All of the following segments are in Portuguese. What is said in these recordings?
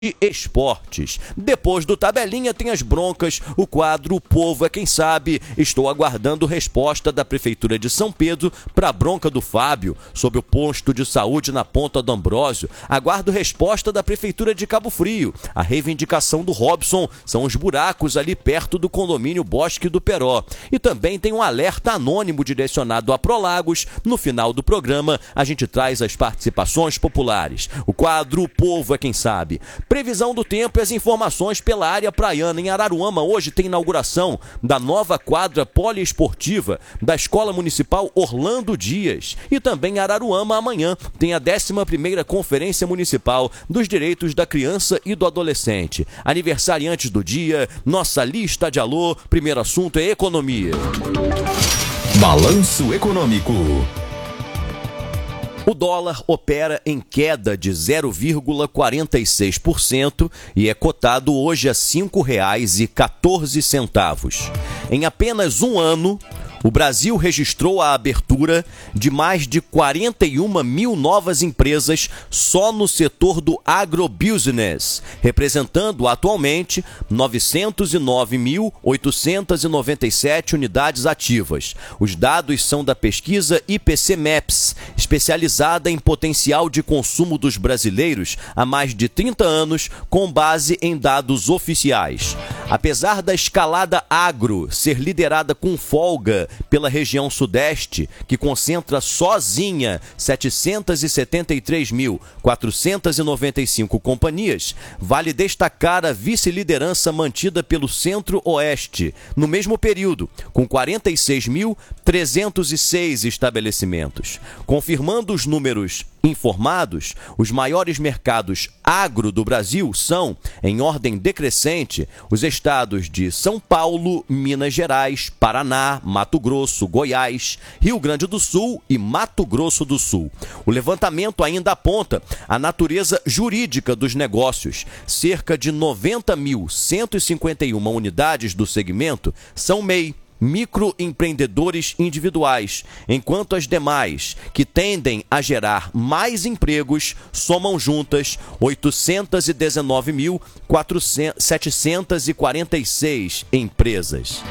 e esportes. Depois do Tabelinha tem as broncas, o quadro O Povo é Quem Sabe. Estou aguardando resposta da Prefeitura de São Pedro para a bronca do Fábio sobre o posto de saúde na Ponta do Ambrósio. Aguardo resposta da Prefeitura de Cabo Frio. A reivindicação do Robson são os buracos ali perto do condomínio Bosque do Peró. E também tem um alerta anônimo direcionado a Prolagos. No final do programa, a gente traz as participações populares. O quadro O Povo é Quem Sabe. Previsão do tempo e as informações pela área praiana. Em Araruama, hoje tem inauguração da nova quadra poliesportiva da Escola Municipal Orlando Dias. E também em Araruama, amanhã, tem a 11ª Conferência Municipal dos Direitos da Criança e do Adolescente. Aniversariantes do dia, nossa lista de alô. Primeiro assunto é economia. Balanço Econômico. O dólar opera em queda de 0,46% e é cotado hoje a R$ 5,14. Em apenas um ano, o Brasil registrou a abertura de mais de 41 mil novas empresas só no setor do agrobusiness, representando atualmente 909.897 unidades ativas. Os dados são da pesquisa IPC Maps, especializada em potencial de consumo dos brasileiros há mais de 30 anos, com base em dados oficiais. Apesar da escalada agro ser liderada com folga pela região sudeste, que concentra sozinha 773.495 companhias, vale destacar a vice-liderança mantida pelo Centro-Oeste, no mesmo período, com 46.306 estabelecimentos. Confirmando os números informados, os maiores mercados agro do Brasil são, em ordem decrescente, os estados de São Paulo, Minas Gerais, Paraná, Mato Grosso, Goiás, Rio Grande do Sul e Mato Grosso do Sul. O levantamento ainda aponta a natureza jurídica dos negócios. Cerca de 90.151 unidades do segmento são MEI, microempreendedores individuais, enquanto as demais, que tendem a gerar mais empregos, somam juntas 819.746 empresas.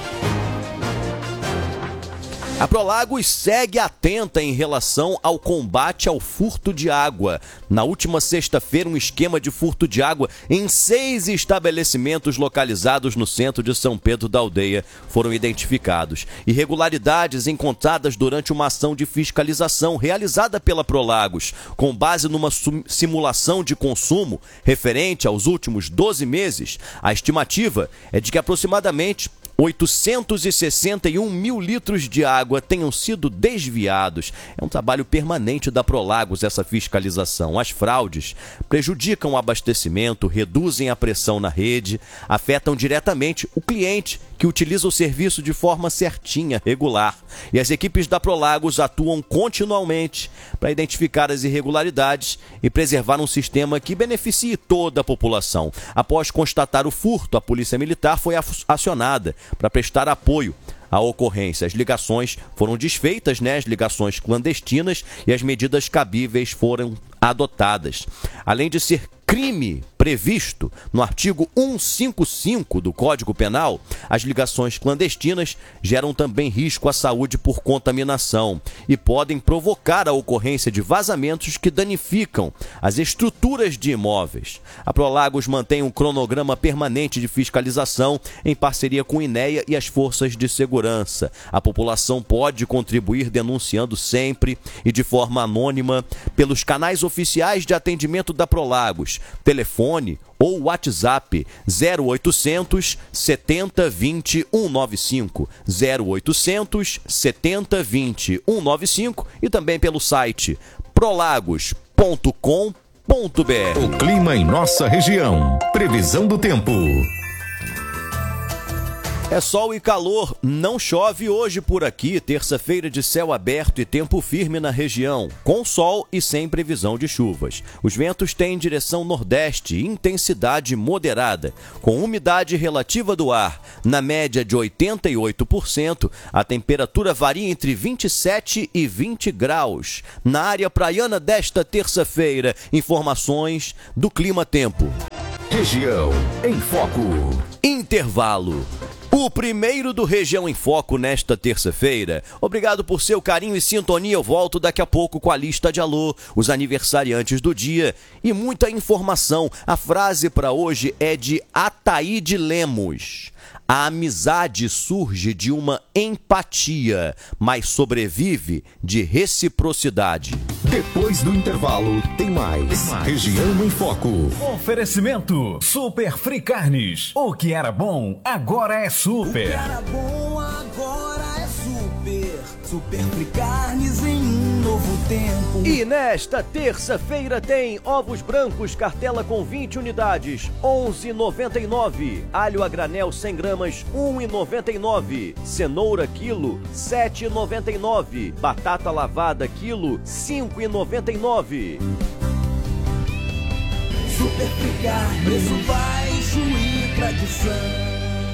A Prolagos segue atenta em relação ao combate ao furto de água. Na última sexta-feira, um esquema de furto de água em 6 estabelecimentos localizados no centro de São Pedro da Aldeia foram identificados. Irregularidades encontradas durante uma ação de fiscalização realizada pela Prolagos, com base numa simulação de consumo referente aos últimos 12 meses. A estimativa é de que aproximadamente 861 mil litros de água tenham sido desviados. É um trabalho permanente da Prolagos essa fiscalização. As fraudes prejudicam o abastecimento, reduzem a pressão na rede, afetam diretamente o cliente que utiliza o serviço de forma certinha, regular. E as equipes da Prolagos atuam continuamente para identificar as irregularidades e preservar um sistema que beneficie toda a população. Após constatar o furto, a Polícia Militar foi acionada para prestar apoio à ocorrência. As ligações foram desfeitas, as ligações clandestinas, e as medidas cabíveis foram adotadas. Além de ser crime previsto no artigo 155 do Código Penal, as ligações clandestinas geram também risco à saúde por contaminação e podem provocar a ocorrência de vazamentos que danificam as estruturas de imóveis. A Prolagos mantém um cronograma permanente de fiscalização em parceria com o INEA e as forças de segurança. A população pode contribuir denunciando sempre e de forma anônima pelos canais oficiais de atendimento da Prolagos, telefone ou WhatsApp 0800 70 20 195, 0800 70 20 195 e também pelo site prolagos.com.br. O clima em nossa região. Previsão do tempo. É sol e calor, não chove hoje por aqui, terça-feira de céu aberto e tempo firme na região, com sol e sem previsão de chuvas. Os ventos têm direção nordeste e intensidade moderada, com umidade relativa do ar na média de 88%, a temperatura varia entre 27 e 20 graus. Na área praiana desta terça-feira, informações do Clima Tempo. Região em Foco. Intervalo. O primeiro do Região em Foco nesta terça-feira. Obrigado por seu carinho e sintonia. Eu volto daqui a pouco com a lista de alô, os aniversariantes do dia e muita informação. A frase para hoje é de Ataíde Lemos. A amizade surge de uma empatia, mas sobrevive de reciprocidade. Depois do intervalo, tem mais. Região em Foco. Oferecimento Super Free Carnes. O que era bom, agora é super. O que era bom, agora é super. Super Free Carnes em um novo tempo. E nesta terça-feira tem ovos brancos, cartela com 20 unidades, R$ 11,99. Alho a granel 100 gramas, R$ 1,99. Cenoura quilo, R$ 7,99. Batata lavada quilo, R$ 5,99. Super Free Carnes, preço baixo e tradição.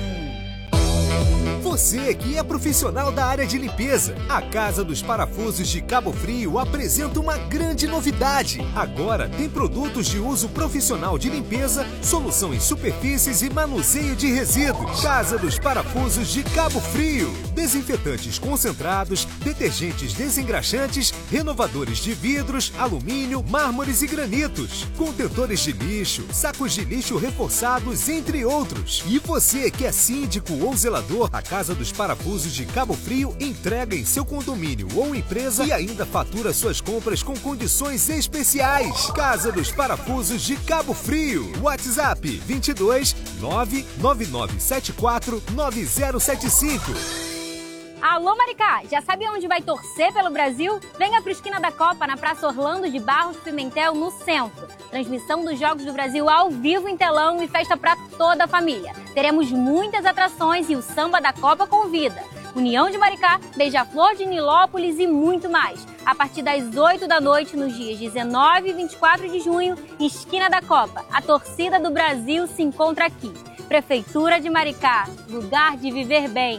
Você que é profissional da área de limpeza, a Casa dos Parafusos de Cabo Frio apresenta uma grande novidade. Agora tem produtos de uso profissional de limpeza, solução em superfícies e manuseio de resíduos. Casa dos Parafusos de Cabo Frio. Desinfetantes concentrados, detergentes desengraxantes, renovadores de vidros, alumínio, mármores e granitos, contentores de lixo, sacos de lixo reforçados, entre outros. E você que é síndico ou zelador, a Casa dos Parafusos de Cabo Frio entrega em seu condomínio ou empresa e ainda fatura suas compras com condições especiais. Casa dos Parafusos de Cabo Frio. WhatsApp 22 99974 9075. Alô Maricá, já sabe onde vai torcer pelo Brasil? Venha para o Esquina da Copa, na Praça Orlando de Barros Pimentel, no centro. Transmissão dos Jogos do Brasil ao vivo em telão e festa para toda a família. Teremos muitas atrações e o Samba da Copa convida. União de Maricá, Beija-Flor de Nilópolis e muito mais. A partir das 8 da noite, nos dias 19 e 24 de junho, Esquina da Copa. A torcida do Brasil se encontra aqui. Prefeitura de Maricá, lugar de viver bem.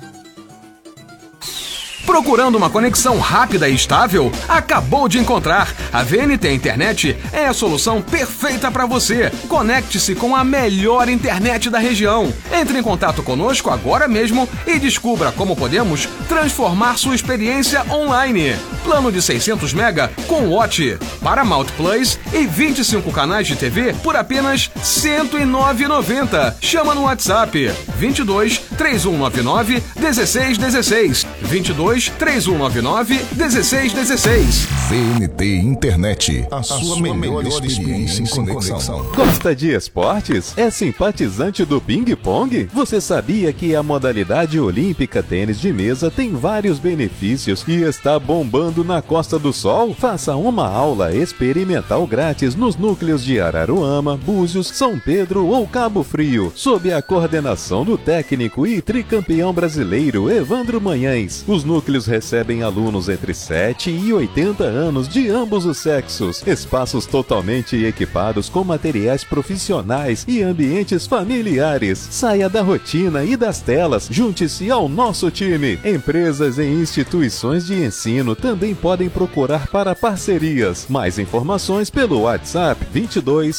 Procurando uma conexão rápida e estável? Acabou de encontrar! A VNT Internet é a solução perfeita para você. Conecte-se com a melhor internet da região. Entre em contato conosco agora mesmo e descubra como podemos transformar sua experiência online. Plano de 600 MB com Watch, Paramount Plus e 25 canais de TV por apenas R$ 109,90. Chama no WhatsApp 22 3199 1616 22 3199 1616. VNT Internet, a sua melhor experiência em conexão. Gosta de esportes? É simpatizante do ping-pong? Você sabia que a modalidade olímpica tênis de mesa tem vários benefícios e está bombando na Costa do Sol? Faça uma aula experimental grátis nos núcleos de Araruama, Búzios, São Pedro ou Cabo Frio, sob a coordenação do técnico e tricampeão brasileiro Evandro Manhães. Os núcleos recebem alunos entre 7 e 80 anos de ambos os sexos, espaços totalmente equipados com materiais profissionais e ambientes familiares. Saia da rotina e das telas, junte-se ao nosso time. Empresas e instituições de ensino também podem procurar para parcerias. Mais informações pelo WhatsApp 22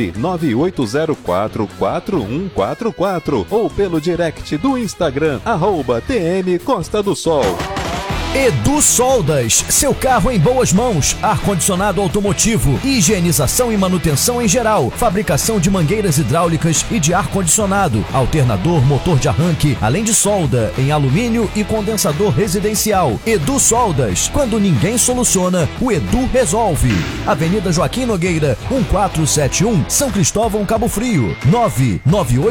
99804 4144 ou pelo direct do Instagram @TM Costa do Sol. Edu Soldas, seu carro em boas mãos, ar-condicionado automotivo, higienização e manutenção em geral, fabricação de mangueiras hidráulicas e de ar-condicionado, alternador, motor de arranque, além de solda em alumínio e condensador residencial. Edu Soldas, quando ninguém soluciona, o Edu resolve. Avenida Joaquim Nogueira, 1471, São Cristóvão, Cabo Frio,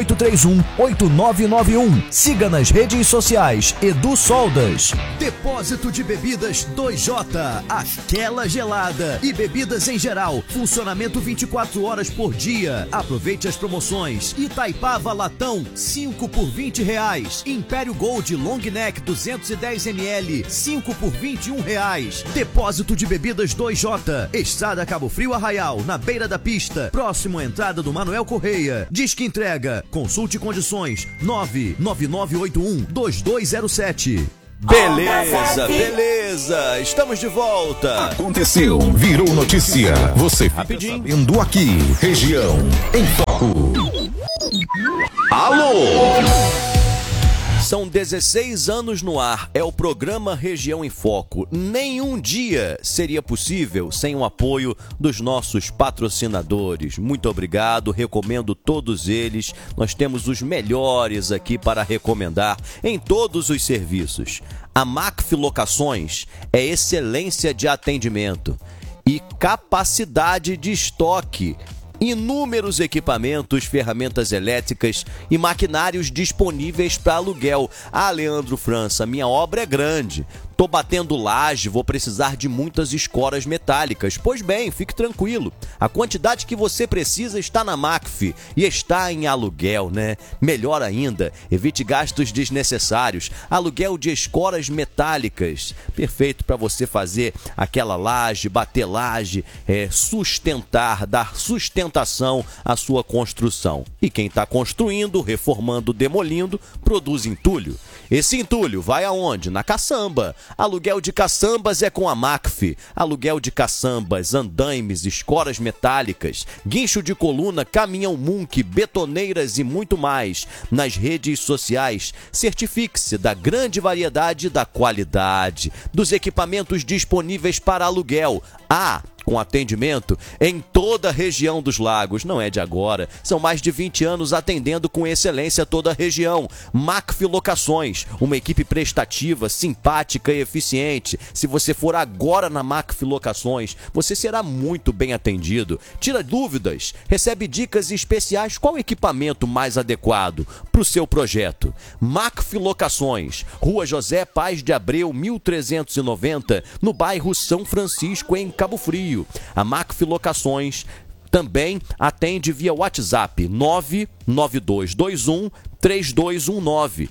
99831-8991. Siga nas redes sociais, Edu Soldas. Depósito Depósito de bebidas 2J, aquela gelada e bebidas em geral. Funcionamento 24 horas por dia. Aproveite as promoções. Itaipava Latão, 5 por R$20. Império Gold Long Neck 210 ml, 5 por R$21. Depósito de bebidas 2J, Estrada Cabo Frio Arraial, na beira da pista, próximo à entrada do Manuel Correia. Disque entrega. Consulte condições. 99981-2207. Beleza, estamos de volta. Aconteceu, virou notícia. Você rapidinho sabendo aqui, Região em Foco. Alô! São 16 anos no ar, é o programa Região em Foco. Nenhum dia seria possível sem o apoio dos nossos patrocinadores. Muito obrigado, recomendo todos eles. Nós temos os melhores aqui para recomendar em todos os serviços. A Macf Locações é excelência de atendimento e capacidade de estoque. Inúmeros equipamentos, ferramentas elétricas e maquinários disponíveis para aluguel. Ah, Leandro França, minha obra é grande. Tô batendo laje, vou precisar de muitas escoras metálicas. Pois bem, fique tranquilo. A quantidade que você precisa está na Macf e está em aluguel, né? Melhor ainda, evite gastos desnecessários. Aluguel de escoras metálicas. Perfeito para você fazer aquela laje, bater laje, sustentar, dar sustentação à sua construção. E quem está construindo, reformando, demolindo, produz entulho. Esse entulho vai aonde? Na caçamba. Aluguel de caçambas é com a Macf. Aluguel de caçambas, andaimes, escoras metálicas, guincho de coluna, caminhão Munk, betoneiras e muito mais. Nas redes sociais, certifique-se da grande variedade e da qualidade dos equipamentos disponíveis para aluguel. Com atendimento em toda a região dos lagos. Não é de agora, são mais de 20 anos atendendo com excelência toda a região. Macf Locações, uma equipe prestativa, simpática e eficiente. Se você for agora na Macf Locações, você será muito bem atendido. Tira dúvidas, recebe dicas especiais, qual equipamento mais adequado para o seu projeto. Macf Locações, Rua José Paz de Abreu, 1390, no bairro São Francisco, em Cabo Frio. A Macf Locações também atende via WhatsApp 99221-3219,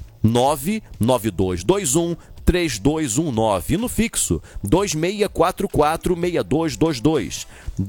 99221-3219 e no fixo 2644-6222,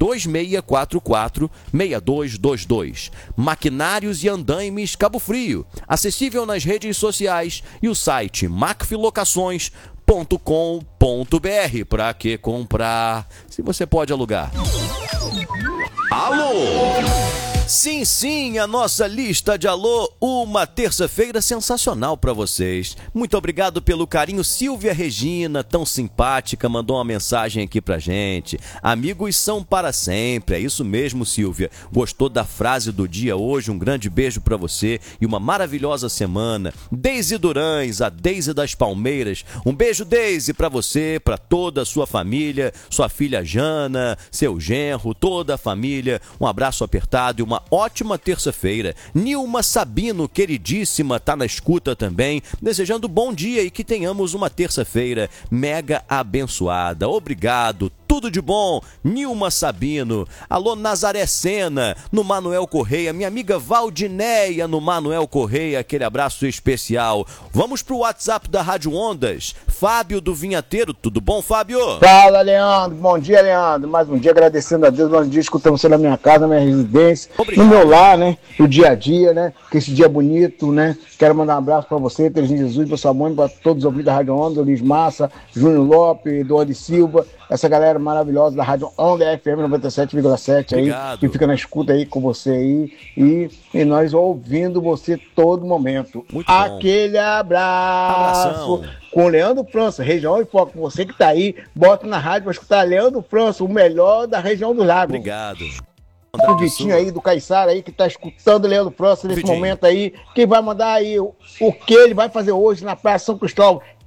2644-6222. Maquinários e andaimes Cabo Frio, acessível nas redes sociais e o site macflocações.com.br. Para que comprar se você pode alugar? Alô! Sim, a nossa lista de alô, uma terça-feira sensacional para vocês. Muito obrigado pelo carinho. Silvia Regina, tão simpática, mandou uma mensagem aqui pra gente. Amigos são para sempre, é isso mesmo, Silvia. Gostou da frase do dia hoje? Um grande beijo para você e uma maravilhosa semana. Deise Durães, a Deise das Palmeiras. Um beijo, Deise, para você, para toda a sua família, sua filha Jana, seu genro, toda a família. Um abraço apertado e uma ótima terça-feira. Nilma Sabino, queridíssima, tá na escuta também, desejando bom dia e que tenhamos uma terça-feira mega abençoada. Obrigado, tudo de bom, Nilma Sabino. Alô, Nazaré Sena, no Manuel Correia, minha amiga Valdineia, no Manuel Correia, aquele abraço especial. Vamos pro WhatsApp da Rádio Ondas, Fábio do Vinhateiro, tudo bom, Fábio? Fala, Leandro, bom dia, Leandro, mais um dia agradecendo a Deus, mais um dia escutando você na minha casa, na minha residência, obrigado. No meu lar, né, no dia a dia, né, que esse dia bonito, né, quero mandar um abraço pra você, Terezinha Jesus, pra sua mãe, pra todos os ouvintes da Rádio Onda, Luiz Massa, Júnior Lopes, Eduardo Silva, essa galera maravilhosa da Rádio Onda FM 97,7 aí, que fica na escuta aí com você aí, e nós ouvindo você todo momento. Muito aquele bom. Abraço com Leandro França, Região em Foco, você que tá aí, bota na rádio pra escutar Leandro França, o melhor da região do Lago. Obrigado. O Vitinho aí do Caiçara aí que tá escutando Leandro França nesse momento aí, que vai mandar aí o que ele vai fazer hoje na Praça São Cristóvão.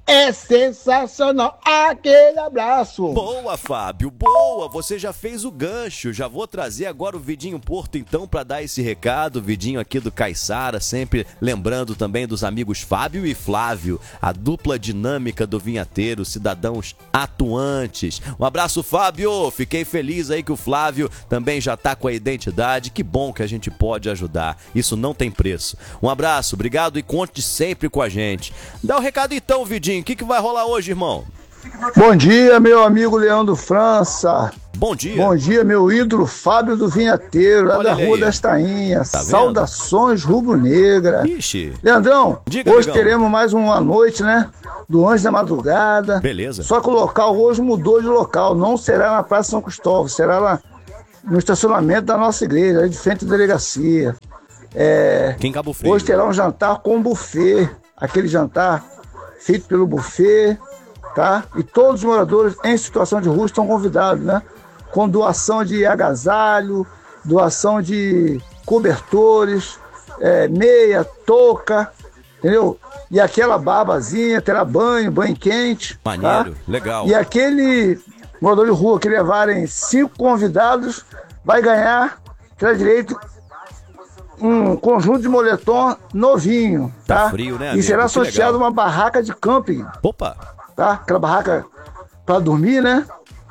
é sensacional. Aquele abraço. Boa, Fábio, boa. Você já fez o gancho. Já vou trazer agora o Vidinho Porto, então, para dar esse recado. Vidinho aqui do Caiçara, sempre lembrando também dos amigos Fábio e Flávio, a dupla dinâmica do Vinhateiro, cidadãos atuantes. Um abraço, Fábio. Fiquei feliz aí que o Flávio também já tá com a identidade. Que bom que a gente pode ajudar. Isso não tem preço. Um abraço, obrigado e conte sempre com a gente. Dá o recado então, Vidinho. O que vai rolar hoje, irmão? Bom dia, meu amigo Leandro França. Bom dia. Bom dia, meu ídolo Fábio do Vinhateiro, lá Olha da Rua aí. das Tainhas. Tá vendo? Saudações rubro-negra. Ixi. Leandrão, Diga, hoje amigão. teremos mais uma noite, né? Do Anjo da Madrugada. Beleza. Só que o local hoje mudou de local. Não será na Praça São Cristóvão, será lá no estacionamento da nossa igreja, ali de frente à delegacia. Aqui em Cabo Frio. Hoje terá um jantar com buffet. Aquele jantar feito pelo buffet, tá? E todos os moradores em situação de rua estão convidados, né? Com doação de agasalho, doação de cobertores, meia, touca, entendeu? E aquela babazinha, terá banho quente. Maneiro, tá? legal. E aquele morador de rua que levarem 5 convidados vai ganhar, terá direito um conjunto de moletom novinho, tá? Tá frio, né, E amigo? será Que sorteado legal. uma barraca de camping, Opa. tá? Aquela barraca para dormir, né?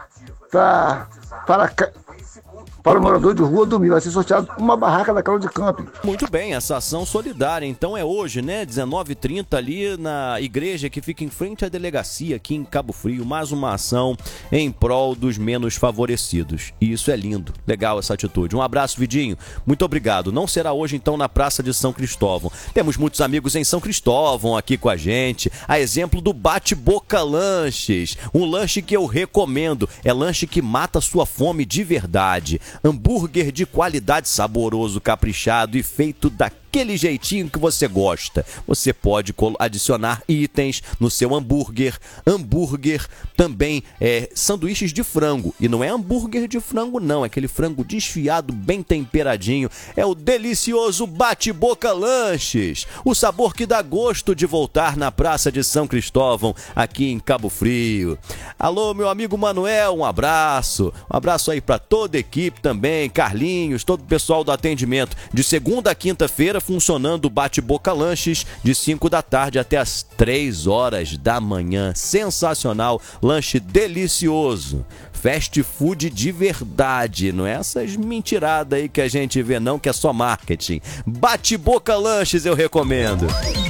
Para o morador de rua dormir. Vai ser sorteado uma barraca daquela de camping. Muito bem, essa ação solidária, então é hoje, né? 19h30 ali na igreja que fica em frente à delegacia aqui em Cabo Frio. Mais uma ação em prol dos menos favorecidos. E isso é lindo, legal essa atitude. Um abraço, Vidinho. Muito obrigado. Não será hoje então na Praça de São Cristóvão. Temos muitos amigos em São Cristóvão aqui com a gente. A exemplo do Bate-Boca Lanches. Um lanche que eu recomendo. É lanche que mata sua fome de verdade. Hambúrguer de qualidade, saboroso, caprichado e feito daquele jeitinho que você gosta. Você pode adicionar itens no seu hambúrguer. Hambúrguer também sanduíches de frango. E não é hambúrguer de frango não, é aquele frango desfiado, bem temperadinho. É o delicioso Bate-Boca Lanches. O sabor que dá gosto de voltar na Praça de São Cristóvão, aqui em Cabo Frio. Alô, meu amigo Manuel, um abraço. Um abraço aí para toda a equipe também, Carlinhos, todo o pessoal do atendimento. De segunda a quinta-feira, funcionando o Bate-Boca Lanches, de 5 da tarde até as 3 horas da manhã. Sensacional, lanche delicioso. Fast food de verdade, não é essas mentiradas aí que a gente vê não, que é só marketing. Bate-Boca Lanches eu recomendo.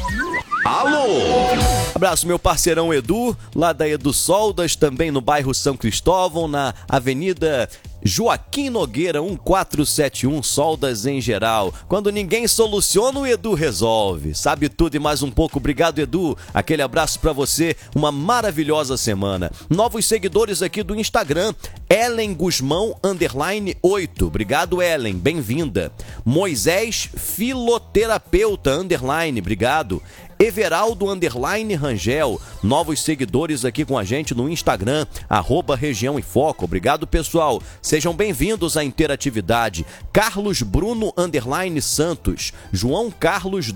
Alô! Abraço meu parceirão Edu, lá da Edu Soldas, também no bairro São Cristóvão, na Avenida Joaquim Nogueira 1471, soldas em geral. Quando ninguém soluciona, o Edu resolve. Sabe tudo e mais um pouco. Obrigado, Edu. Aquele abraço pra você. Uma maravilhosa semana. Novos seguidores aqui do Instagram. Ellen Guzmão, _8. Obrigado, Ellen. Bem-vinda. Moisés Filoterapeuta, _. Obrigado. Everaldo _Rangel, novos seguidores aqui com a gente no Instagram, @Região em Foco. Obrigado, pessoal. Sejam bem-vindos à interatividade. Carlos Bruno _Santos, João Carlos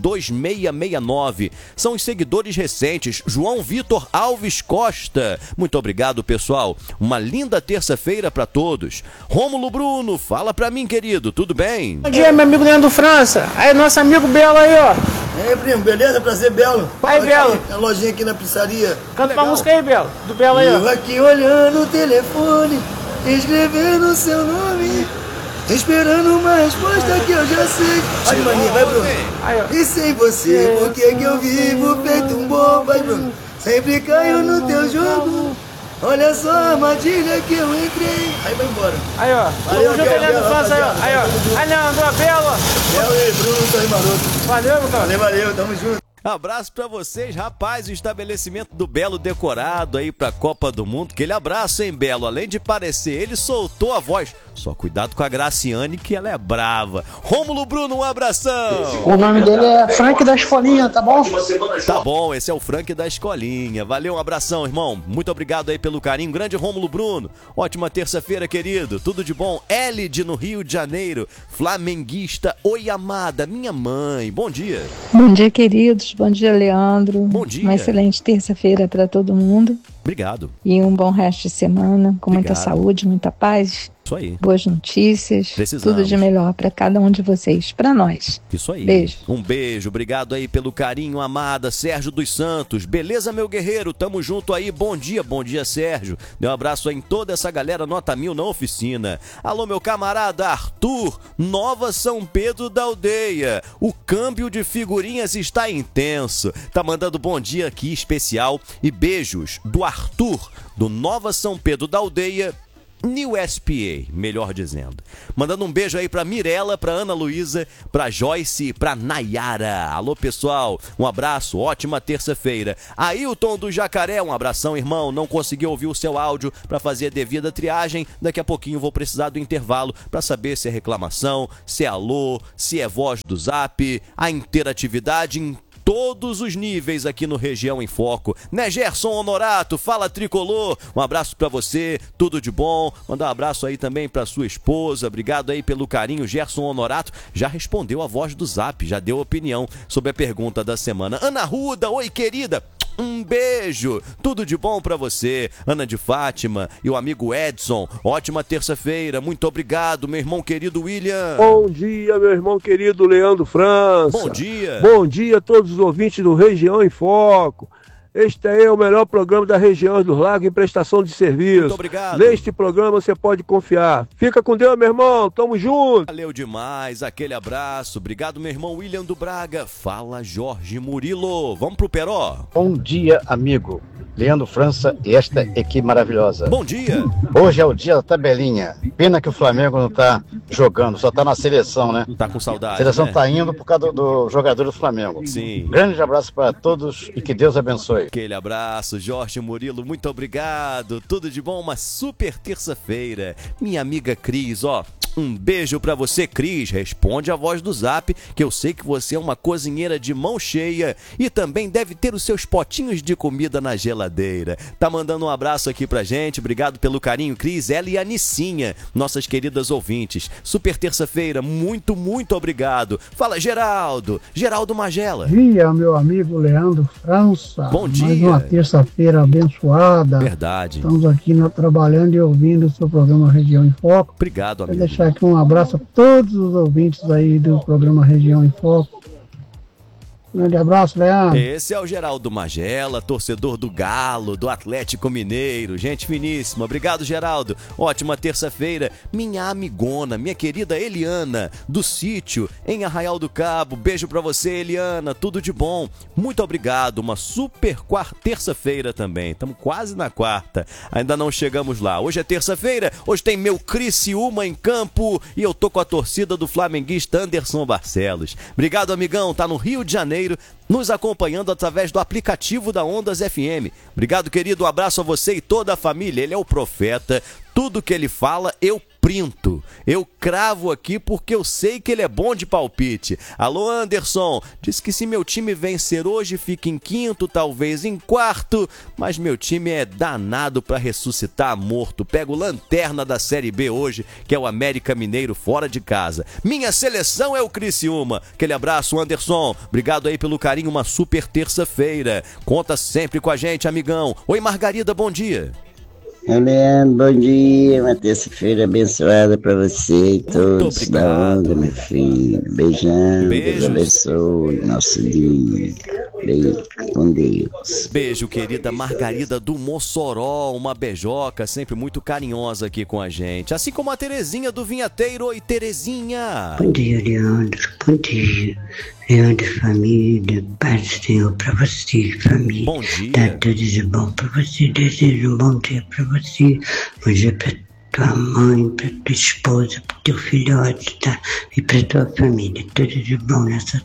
2669. São os seguidores recentes. João Vitor Alves Costa. Muito obrigado, pessoal. Uma linda terça-feira para todos. Rômulo Bruno, fala pra mim, querido. Tudo bem? Bom dia, meu amigo Leandro França. Aí, nosso amigo Belo aí, ó. E aí, primo, beleza? Prazer, Belo. Aí, Belo. A lojinha aqui na pizzaria. Canta uma música aí, Belo. Do Belo aí, ó. Eu aqui olhando o telefone, escrevendo seu nome, esperando uma resposta que eu já sei. Vai, maninho, vai, Bruno. Aí, ó. E sem você, por que que eu vivo feito um bobo? Vai, Bruno. Sempre caio no teu jogo. Olha só a armadilha que eu entrei. Aí vai embora. Aí, ó. Valeu, Tamo junto, Leandro França aí, ó. Aí, ó. Aí, Leandro, Belo. Belo e Bruno, tá aí, maroto. Valeu, meu cara. Valeu, tamo junto. Abraço pra vocês, rapaz, o estabelecimento do Belo decorado aí pra Copa do Mundo. Aquele abraço, hein, Belo? Além de parecer, ele soltou a voz. Só cuidado com a Graciane, que ela é brava. Rômulo Bruno, um abração! O nome dele é Frank da Escolinha, tá bom? Tá bom, esse é o Frank da Escolinha. Valeu, um abração, irmão. Muito obrigado aí pelo carinho. Grande Rômulo Bruno. Ótima terça-feira, querido. Tudo de bom. Elide no Rio de Janeiro. Flamenguista. Oi, amada, minha mãe. Bom dia. Bom dia, queridos. todos. Bom dia, Leandro. Bom dia. Uma excelente terça-feira para todo mundo. Obrigado. E um bom resto de semana, com muita saúde, muita paz. Isso aí. Boas notícias. Precisamos. Tudo de melhor para cada um de vocês, para nós. Isso aí. Beijo. Um beijo, obrigado aí pelo carinho, amada. Sérgio dos Santos. Beleza, meu guerreiro? Tamo junto aí. Bom dia, Sérgio. Dê um abraço aí em toda essa galera nota 1000 na oficina. Alô, meu camarada Arthur, Nova São Pedro da Aldeia. O câmbio de figurinhas está intenso. Tá mandando bom dia aqui especial e beijos do Arthur, do Nova São Pedro da Aldeia, New SPA, melhor dizendo. Mandando um beijo aí pra Mirella, pra Ana Luísa, pra Joyce e pra Nayara. Alô, pessoal, um abraço, ótima terça-feira. Ailton do Jacaré, um abração, irmão. Não consegui ouvir o seu áudio pra fazer a devida triagem. Daqui a pouquinho vou precisar do intervalo pra saber se é reclamação, se é alô, se é voz do Zap, a interatividade em todos os níveis aqui no Região em Foco. Né, Gerson Honorato? Fala, Tricolor. Um abraço pra você, tudo de bom. Mandar um abraço aí também pra sua esposa. Obrigado aí pelo carinho. Gerson Honorato já respondeu a voz do Zap, já deu opinião sobre a pergunta da semana. Ana Ruda, oi, querida. Um beijo, tudo de bom pra você, Ana de Fátima e o amigo Edson. Ótima terça-feira, muito obrigado, meu irmão querido William. Bom dia, meu irmão querido Leandro França. Bom dia. Bom dia a todos os ouvintes do Região em Foco. Este aí é o melhor programa da região dos Lagos em prestação de serviço. Muito obrigado. Neste programa você pode confiar. Fica com Deus, meu irmão. Tamo junto. Valeu demais. Aquele abraço. Obrigado, meu irmão William do Braga. Fala, Jorge Murilo. Vamos pro Peró. Bom dia, amigo. Leandro França e esta equipe maravilhosa. Bom dia. Hoje é o dia da tabelinha. Pena que o Flamengo não tá jogando, só tá na seleção, né? Tá com saudade, A seleção né? tá indo por causa do jogador do Flamengo. Sim. Grande abraço para todos e que Deus abençoe. Aquele abraço, Jorge Murilo, muito obrigado. Tudo de bom, uma super terça-feira. Minha amiga Cris, ó, um beijo pra você, Cris. Responde a voz do Zap, que eu sei que você é uma cozinheira de mão cheia e também deve ter os seus potinhos de comida na geladeira. Tá mandando um abraço aqui pra gente. Obrigado pelo carinho, Cris. Ela e a Nicinha, nossas queridas ouvintes. Super terça-feira, muito, muito obrigado. Fala, Geraldo. Geraldo Magela. Bom dia, meu amigo Leandro França. Bom dia. Mais uma terça-feira abençoada. Verdade. Estamos aqui trabalhando e ouvindo o seu programa Região em Foco. Obrigado, amigo. Vou deixar aqui um abraço a todos os ouvintes aí do programa Região em Foco. Grande abraço, Leandro. Esse é o Geraldo Magela, torcedor do Galo, do Atlético Mineiro. Gente finíssima. Obrigado, Geraldo. Ótima terça-feira. Minha amigona, minha querida Eliana, do sítio em Arraial do Cabo. Beijo pra você, Eliana. Tudo de bom. Muito obrigado. Uma super terça-feira também. Estamos quase na quarta. Ainda não chegamos lá. Hoje é terça-feira. Hoje tem meu Criciúma em campo e eu tô com a torcida do flamenguista Anderson Barcelos. Obrigado, amigão. Tá no Rio de Janeiro, nos acompanhando através do aplicativo da Ondas FM. Obrigado, querido. Um abraço a você e toda a família. Ele é o profeta. Tudo que ele fala, eu printo. Eu cravo aqui porque eu sei que ele é bom de palpite. Alô, Anderson. Diz que se meu time vencer hoje, fica em quinto, talvez em quarto. Mas meu time é danado pra ressuscitar morto. Pego lanterna da Série B hoje, que é o América Mineiro fora de casa. Minha seleção é o Criciúma. Aquele abraço, Anderson. Obrigado aí pelo carinho. Uma super terça-feira. Conta sempre com a gente, amigão. Oi, Margarida, bom dia. Leandro, bom dia, uma terça-feira abençoada pra você e todos da onda, meu filho. Beijão, Deus abençoe nosso dia. Beijo com Deus. Beijo, querida Margarida do Mossoró, uma beijoca sempre muito carinhosa aqui com a gente. Assim como a Terezinha do Vinhateiro. Oi, Terezinha. Bom dia, Leandro. Bom dia. Leandro, família, paz do Senhor pra você, família. Bom dia. Tá tudo de bom pra você, desejo um bom dia pra você. Bom dia pra tua mãe, pra tua esposa, pro teu filhote, tá? E pra tua família. Tudo de bom nessa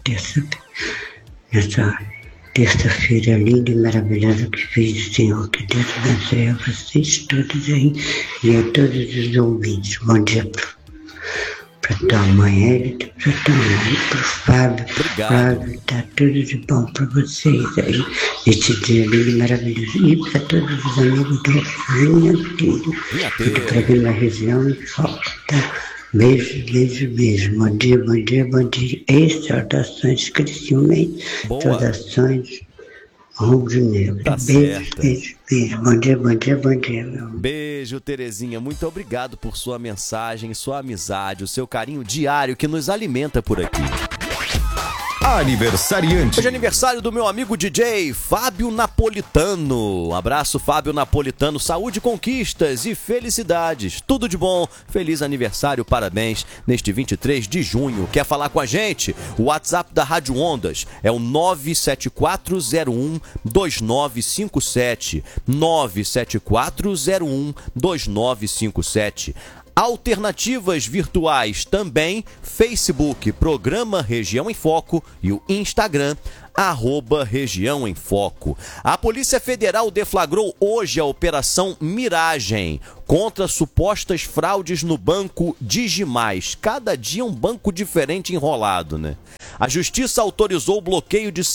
terça-feira linda e maravilhosa que fez o Senhor. Que Deus abençoe a vocês todos aí e a todos os ouvintes. Bom dia pra tua mãe Elita, pra tua mãe, pro Fábio. Fábio, tá tudo de bom pra vocês aí, nesse dia lindo e maravilhoso. E pra todos os amigos do Vinhateiro, do programa Região em Foco, tá? Beijo, beijo, beijo. Bom dia, bom dia, bom dia. Exaltações Criciúmense. Saudações rubro-negro. Tá beijo, certa. beijo, beijo. Bom dia, bom dia, bom dia, meu. Beijo, Terezinha. Muito obrigado por sua mensagem, sua amizade, o seu carinho diário que nos alimenta por aqui. Aniversariante. Hoje é aniversário do meu amigo DJ Fábio Napolitano. Um abraço, Fábio Napolitano. Saúde, conquistas e felicidades. Tudo de bom. Feliz aniversário, parabéns. Neste 23 de junho. Quer falar com a gente? O WhatsApp da Rádio Ondas é o 974012957. 974012957. Alternativas virtuais também, Facebook, Programa Região em Foco e o Instagram, @Região em Foco. A Polícia Federal deflagrou hoje a Operação Miragem contra supostas fraudes no banco Digimais. Cada dia um banco diferente enrolado, né? A Justiça autorizou o bloqueio de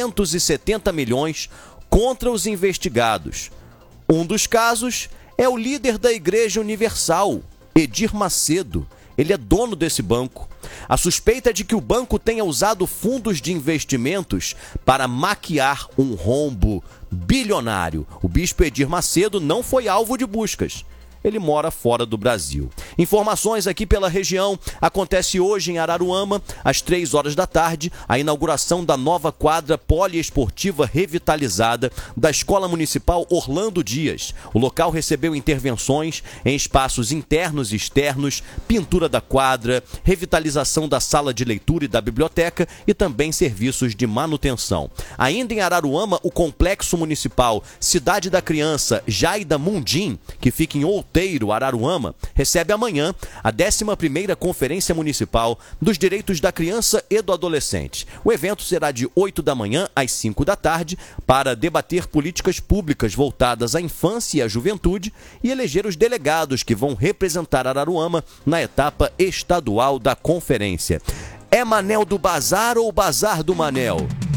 670 milhões contra os investigados. Um dos casos é o líder da Igreja Universal, Edir Macedo. Ele é dono desse banco. A suspeita é de que o banco tenha usado fundos de investimentos para maquiar um rombo bilionário. O bispo Edir Macedo não foi alvo de buscas. Ele mora fora do Brasil. Informações aqui pela região. Acontece hoje em Araruama, às 3 horas da tarde, a inauguração da nova quadra poliesportiva revitalizada da Escola Municipal Orlando Dias. O local recebeu intervenções em espaços internos e externos, pintura da quadra, revitalização da sala de leitura e da biblioteca e também serviços de manutenção. Ainda em Araruama, o Complexo Municipal Cidade da Criança Jaida Mundim, que fica em Outeiro, Araruama, recebe amanhã a 11ª Conferência Municipal dos Direitos da Criança e do Adolescente. O evento será de 8 da manhã às 5 da tarde para debater políticas públicas voltadas à infância e à juventude e eleger os delegados que vão representar Araruama na etapa estadual da conferência. É Manel do Bazar ou Bazar do Manel?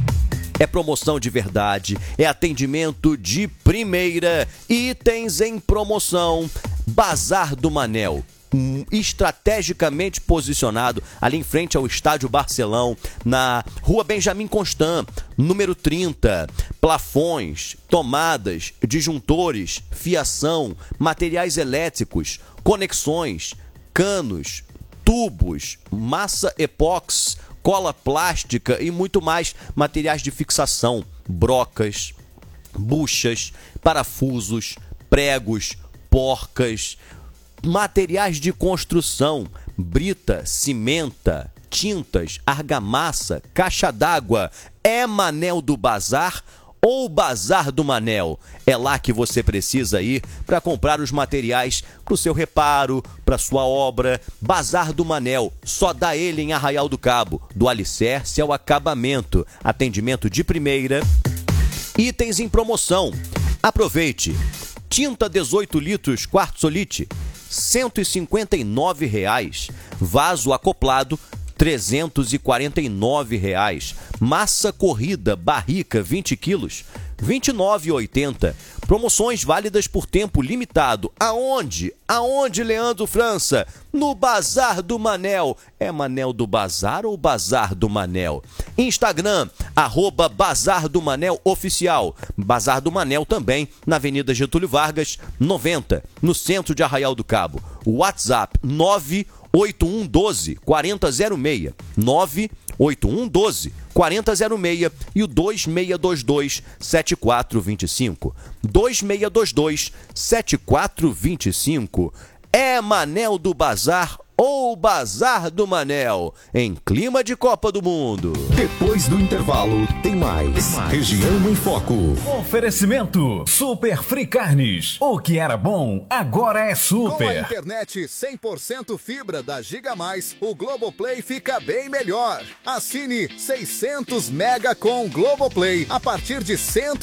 É promoção de verdade, é atendimento de primeira, itens em promoção. Bazar do Manel, estrategicamente posicionado ali em frente ao Estádio Barcelão, na Rua Benjamin Constant, número 30. Plafões, tomadas, disjuntores, fiação, materiais elétricos, conexões, canos, tubos, massa epóxi, cola plástica e muito mais, materiais de fixação, brocas, buchas, parafusos, pregos, porcas, materiais de construção, brita, cimenta, tintas, argamassa, caixa d'água. É Manel do Bazar ou Bazar do Manel? É lá que você precisa ir para comprar os materiais para o seu reparo, para sua obra. Bazar do Manel, só dá ele em Arraial do Cabo, do alicerce ao acabamento. Atendimento de primeira, itens em promoção. Aproveite. Tinta 18 litros Quartzolite, R$ 159,00. Vaso acoplado, R$ 349,00. Massa corrida barrica 20 quilos, R$ 29,80. Promoções válidas por tempo limitado. Aonde? Aonde, Leandro França? No Bazar do Manel. É Manel do Bazar ou Bazar do Manel? Instagram, @Bazar do Manel Oficial. Bazar do Manel também na Avenida Getúlio Vargas, 90, no centro de Arraial do Cabo. WhatsApp 98112-4006. 98112-4006 e o 2622-7425. 2622-7425. É Manel do Bazar ou Bazar do Manel, em clima de Copa do Mundo. Depois do intervalo, tem mais. Região em Foco. Oferecimento Super Free Carnes. O que era bom, agora é super. Com a internet 100% fibra da Giga Mais, o Globoplay fica bem melhor. Assine 600 mega com Globoplay a partir de R$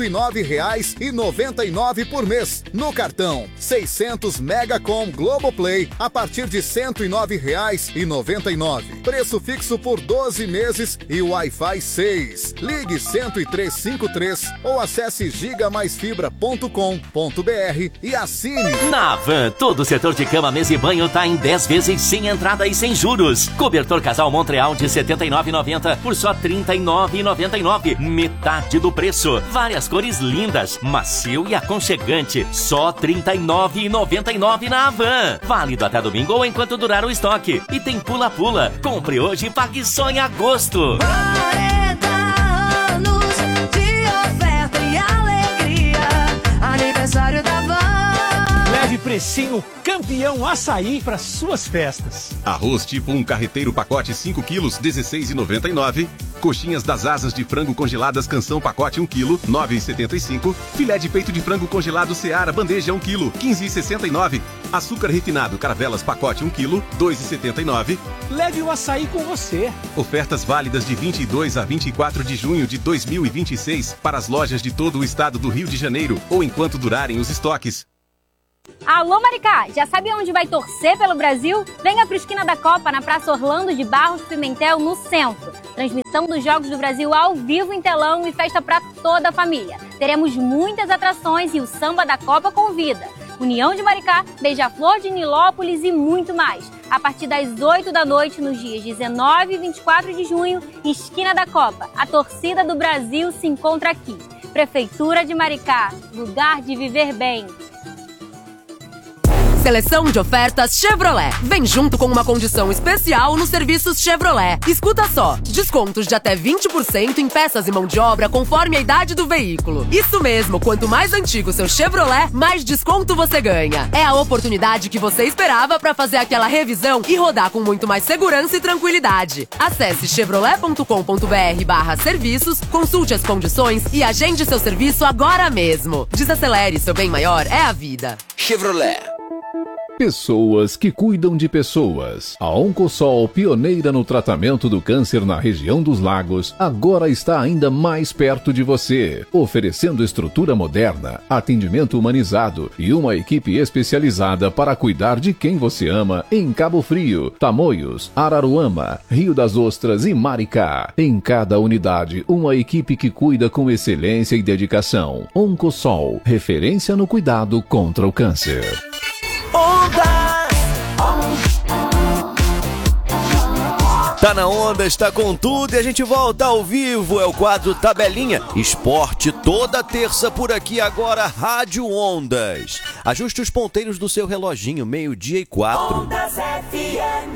109,99 por mês. No cartão, 600 mega com Globoplay a partir de R$ 109,99 R$9,99. Preço fixo por 12 meses e Wi-Fi 6. Ligue 10353 ou acesse gigamaisfibra.com.br e assine. Na Havan, todo o setor de cama, mesa e banho tá em 10 vezes sem entrada e sem juros. Cobertor Casal Montreal de R$ 79,90 por só R$ 39,99. Metade do preço. Várias cores lindas, macio e aconchegante. Só R$ 39,99 na Havan. Válido até domingo ou enquanto durar o estoque. E tem pula-pula. Compre hoje e pague só em agosto. 40 anos de oferta e alegria. Aniversário da Van. Leve precinho campeão açaí para suas festas. Arroz tipo 1 carreteiro pacote 5 quilos, R$ 16,99. Coxinhas das asas de frango congeladas Canção pacote 1 quilo, R$ 9,75. Filé de peito de frango congelado Seara bandeja 1 quilo, R$ 15,69. Açúcar refinado Caravelas pacote 1 quilo, R$ 2,79. Leve o açaí com você. Ofertas válidas de 22 a 24 de junho de 2026 para as lojas de todo o estado do Rio de Janeiro ou enquanto durarem os estoques. Alô Maricá, já sabe onde vai torcer pelo Brasil? Venha para o Esquina da Copa, na Praça Orlando de Barros Pimentel, no centro. Transmissão dos Jogos do Brasil ao vivo em telão e festa para toda a família. Teremos muitas atrações e o Samba da Copa convida. União de Maricá, Beija-Flor de Nilópolis e muito mais. A partir das 8 da noite, nos dias 19 e 24 de junho, Esquina da Copa. A torcida do Brasil se encontra aqui. Prefeitura de Maricá, lugar de viver bem. Seleção de ofertas Chevrolet. Vem junto com uma condição especial nos serviços Chevrolet. Escuta só, descontos de até 20% em peças e mão de obra conforme a idade do veículo. Isso mesmo, quanto mais antigo seu Chevrolet, mais desconto você ganha. É a oportunidade que você esperava para fazer aquela revisão e rodar com muito mais segurança e tranquilidade. Acesse chevrolet.com.br/serviços, consulte as condições e agende seu serviço agora mesmo. Desacelere, seu bem maior é a vida. Chevrolet. Pessoas que cuidam de pessoas. A Oncosol, pioneira no tratamento do câncer na região dos lagos, agora está ainda mais perto de você, oferecendo estrutura moderna, atendimento humanizado e uma equipe especializada para cuidar de quem você ama em Cabo Frio, Tamoios, Araruama, Rio das Ostras e Maricá. Em cada unidade, uma equipe que cuida com excelência e dedicação. Oncosol, referência no cuidado contra o câncer. Tá na onda, está com tudo e a gente volta ao vivo. É o quadro Tabelinha Esporte, toda terça por aqui agora, Rádio Ondas. Ajuste os ponteiros do seu reloginho, 12:04. Ondas FM.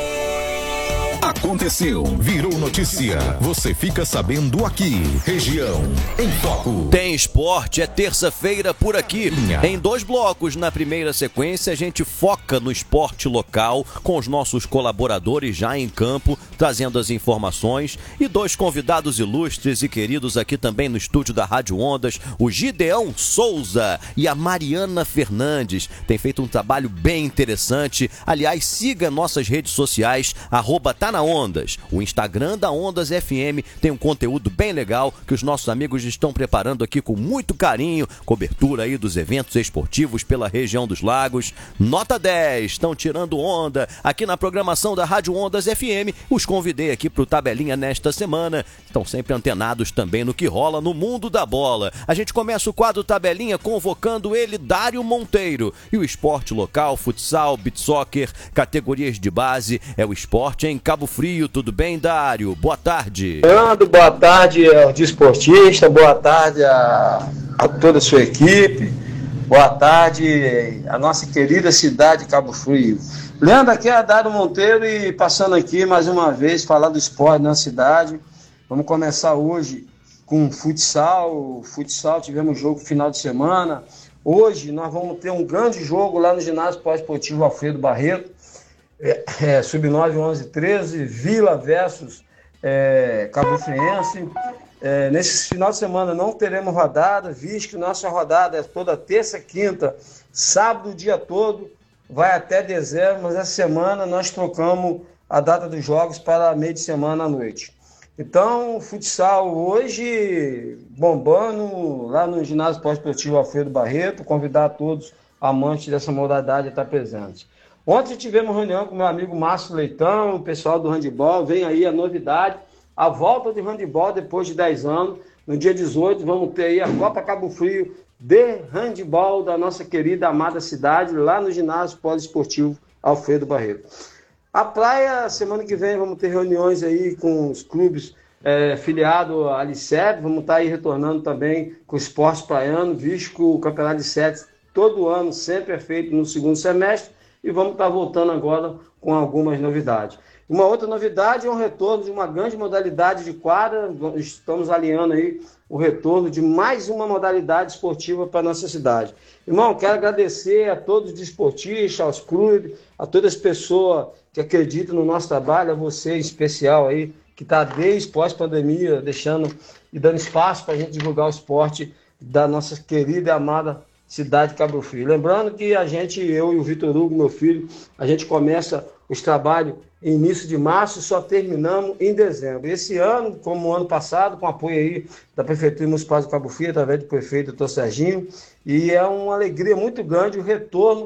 Aconteceu, virou notícia. Você fica sabendo aqui. Região em Foco. Tem esporte, é terça-feira por aqui. Em 2 blocos, na primeira sequência, a gente foca no esporte local com os nossos colaboradores já em campo, trazendo as informações, e 2 convidados ilustres e queridos aqui também no estúdio da Rádio Ondas, o Gideão Souza e a Mariana Fernandes. Tem feito um trabalho bem interessante. Aliás, siga nossas redes sociais, @TaNaOndas. O Instagram da Ondas FM tem um conteúdo bem legal que os nossos amigos estão preparando aqui com muito carinho, cobertura aí dos eventos esportivos pela região dos lagos. Nota 10, estão tirando onda aqui na programação da Rádio Ondas FM. Os convidei aqui pro Tabelinha nesta semana. Estão sempre antenados também no que rola no mundo da bola. A gente começa o quadro Tabelinha convocando ele, Dário Monteiro. E o esporte local, futsal, beach soccer, categorias de base, é o esporte em Cabo Frio. Tudo bem, Dário? Boa tarde. Fernando, boa tarde ao desportista, boa tarde a toda a sua equipe, boa tarde a nossa querida cidade de Cabo Frio. Leandro, aqui é a Dário Monteiro e passando aqui mais uma vez falar do esporte na cidade. Vamos começar hoje com futsal. Tivemos jogo final de semana. Hoje nós vamos ter um grande jogo lá no ginásio pós-esportivo Alfredo Barreto. Sub-9, 11, 13, Vila versus Cabo Friense. Nesse final de semana não teremos rodada, visto que nossa rodada é toda terça, quinta, sábado o dia todo, vai até dezembro, mas essa semana nós trocamos a data dos jogos para meio de semana à noite. Então, futsal hoje bombando lá no ginásio pós-esportivo Alfredo Barreto, convidar todos amantes dessa modalidade a estar presentes. Ontem tivemos reunião com meu amigo Márcio Leitão, o pessoal do handebol, vem aí a novidade, a volta do handebol depois de 10 anos. No dia 18 vamos ter aí a Copa Cabo Frio de handebol da nossa querida amada cidade, lá no ginásio poliesportivo Alfredo Barreto. A praia, semana que vem vamos ter reuniões aí com os clubes filiados à Licep, vamos estar aí retornando também com o esporte praiano, visto que o campeonato Licep todo ano sempre é feito no segundo semestre, e vamos estar voltando agora com algumas novidades. Uma outra novidade é o retorno de uma grande modalidade de quadra. Estamos alinhando aí o retorno de mais uma modalidade esportiva para a nossa cidade. Irmão, quero agradecer a todos os desportistas, aos clubes, a todas as pessoas que acreditam no nosso trabalho, a você em especial aí, que está desde pós-pandemia, deixando e dando espaço para a gente divulgar o esporte da nossa querida e amada cidade de Cabo Frio. Lembrando que eu e o Vitor Hugo, meu filho, a gente começa os trabalhos em início de março e só terminamos em dezembro. Esse ano, como o ano passado, com apoio aí da Prefeitura Municipal de Cabo Frio, através do prefeito Dr. Serginho, e é uma alegria muito grande o retorno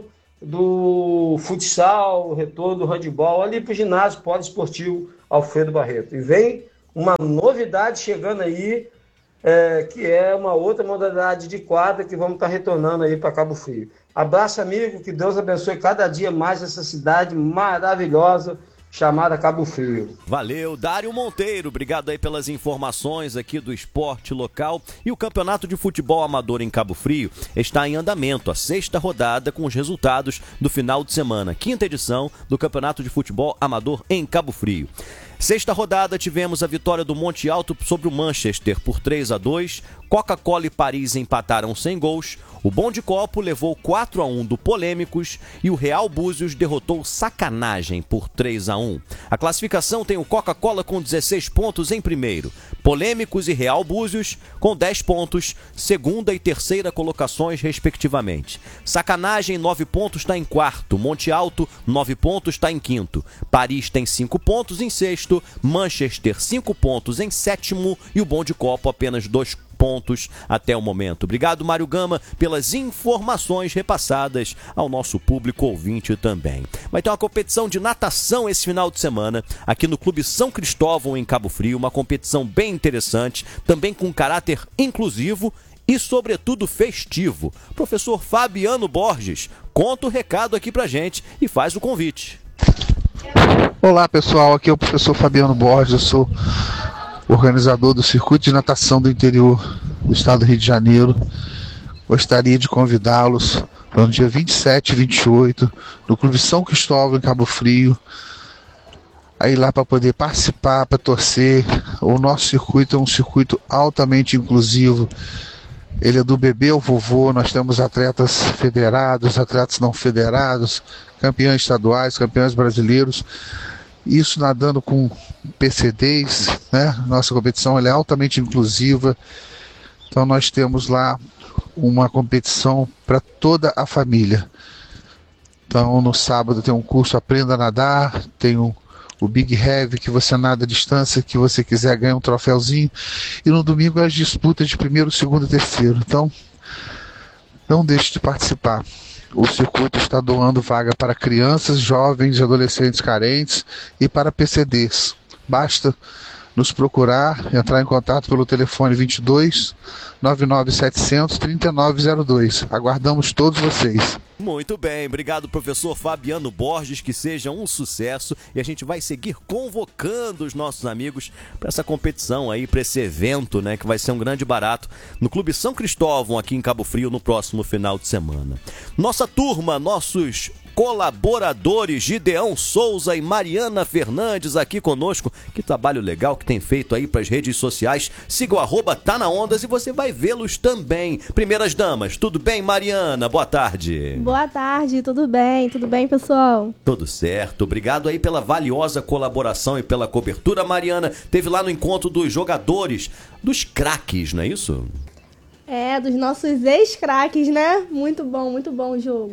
do futsal, o retorno do handebol ali para o ginásio poliesportivo Alfredo Barreto. E vem uma novidade chegando aí, que é uma outra modalidade de quadra que vamos estar retornando aí para Cabo Frio. Abraço, amigo, que Deus abençoe cada dia mais essa cidade maravilhosa chamada Cabo Frio. Valeu, Dário Monteiro, obrigado aí pelas informações aqui do esporte local. E o Campeonato de Futebol Amador em Cabo Frio está em andamento, a 6ª rodada com os resultados do final de semana, 5ª edição do Campeonato de Futebol Amador em Cabo Frio. 6ª rodada tivemos a vitória do Monte Alto sobre o Manchester por 3-2, Coca-Cola e Paris empataram sem gols, o Bom de Copo levou 4-1 do Polêmicos e o Real Búzios derrotou Sacanagem por 3-1. A classificação tem o Coca-Cola com 16 pontos em primeiro, Polêmicos e Real Búzios com 10 pontos, 2ª e 3ª colocações respectivamente. Sacanagem 9 pontos está em quarto, Monte Alto 9 pontos está em quinto, Paris tem 5 pontos em sexto, Manchester 5 pontos em sétimo e o Bom de Copo apenas 2 pontos até o momento. Obrigado, Mário Gama, pelas informações repassadas ao nosso público ouvinte também. Vai ter uma competição de natação esse final de semana aqui no Clube São Cristóvão em Cabo Frio, uma competição bem interessante, também com caráter inclusivo e, sobretudo, festivo. Professor Fabiano Borges, conta o recado aqui pra gente e faz o convite. Olá, pessoal, aqui é o professor Fabiano Borges, eu sou organizador do Circuito de Natação do Interior do Estado do Rio de Janeiro. Gostaria de convidá-los para o dia 27 e 28 no Clube São Cristóvão em Cabo Frio, a ir lá para poder participar, para torcer. O nosso circuito é um circuito altamente inclusivo. Ele é do bebê ao vovô, nós temos atletas federados, atletas não federados, campeões estaduais, campeões brasileiros, isso nadando com PCDs, né? Nossa competição ela é altamente inclusiva, então nós temos lá uma competição para toda a família. Então no sábado tem um curso Aprenda a Nadar, tem o Big Heavy, que você nada à distância, que você quiser ganhar um troféuzinho, e no domingo as disputas de primeiro, segundo e terceiro. Então não deixe de participar. O circuito está doando vaga para crianças, jovens e adolescentes carentes e para PCDs. Basta nos procurar, entrar em contato pelo telefone 22 99 700 3902. Aguardamos todos vocês. Muito bem, obrigado, professor Fabiano Borges, que seja um sucesso e a gente vai seguir convocando os nossos amigos para essa competição aí, para esse evento, né, que vai ser um grande barato no Clube São Cristóvão aqui em Cabo Frio no próximo final de semana. Nossa turma, nossos colaboradores Gideão Souza e Mariana Fernandes aqui conosco. Que trabalho legal que tem feito aí para as redes sociais. Siga o @TaNaOndas e você vai vê-los também. Primeiras damas, tudo bem, Mariana? Boa tarde. Boa tarde, tudo bem, pessoal? Tudo certo, obrigado aí pela valiosa colaboração e pela cobertura, Mariana. Teve lá no encontro dos jogadores, dos craques, não é isso? Dos nossos ex-craques, né? Muito bom o jogo.